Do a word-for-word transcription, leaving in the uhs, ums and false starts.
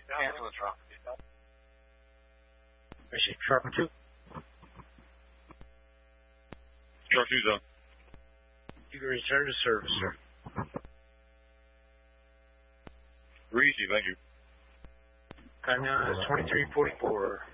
Cancel the truck. Mission Truck two. Truck two's on. You can return to service, sir. Easy, thank you. Time now is twenty-three forty-four.